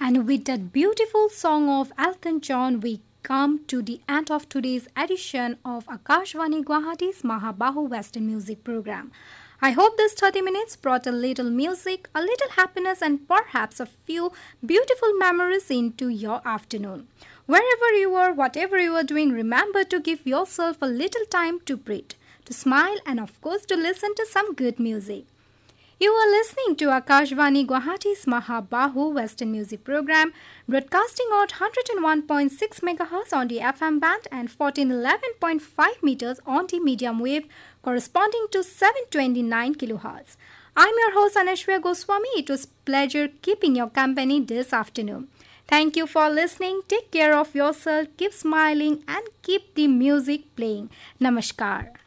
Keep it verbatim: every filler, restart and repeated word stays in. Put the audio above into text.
And with that beautiful song of Elton John, we come to the end of today's edition of Akashvani Guwahati's Mahabahu Western Music Program. I hope this thirty minutes brought a little music, a little happiness, and perhaps a few beautiful memories into your afternoon. Wherever you are, whatever you are doing, remember to give yourself a little time to breathe, to smile, and of course to listen to some good music. You are listening to Akashvani Guwahati's Mahabahu Western Music Program, broadcasting on one hundred one point six megahertz on the F M band and fourteen eleven point five meters on the medium wave, corresponding to seven twenty-nine kilohertz. I'm your host Anashwarya Goswami. It was pleasure keeping your company this afternoon. Thank you for listening. Take care of yourself, keep smiling, and keep the music playing. Namaskar.